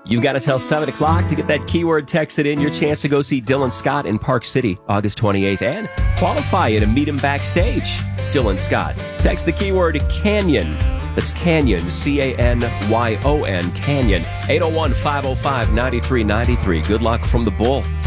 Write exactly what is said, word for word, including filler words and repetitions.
You've got until seven o'clock to get that keyword texted in. Your chance to go see Dylan Scott in Park City, August twenty-eighth, and qualify you to meet him backstage. Dylan Scott. Text the keyword Canyon. That's Canyon, C A N Y O N, Canyon. eight oh one, five oh five, nine three nine three. Good luck from the Bull.